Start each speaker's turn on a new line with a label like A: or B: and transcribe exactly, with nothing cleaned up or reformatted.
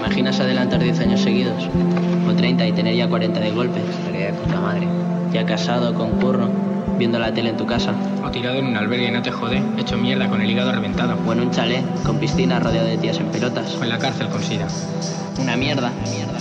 A: imaginas adelantar diez años seguidos? O treinta y tener ya cuarenta de golpe.
B: Estaría de puta madre.
A: Ya casado, con curro, viendo la tele en tu casa.
C: O tirado en un albergue, no te jode, hecho mierda con el hígado reventado.
A: O en un chalet, con piscina, rodeado de tías en pelotas.
C: O en la cárcel con sida.
A: Una mierda. Una mierda.